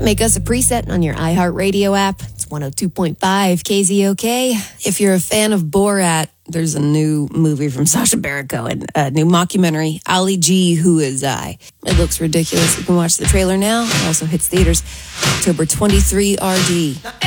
Make us a preset on your iHeartRadio app. It's 102.5 KZOK. If you're a fan of Borat, there's a new movie from Sacha Baron Cohen, a new mockumentary, Ali G, Who Is I? It looks ridiculous. You can watch the trailer now. It also hits theaters October 23 RD.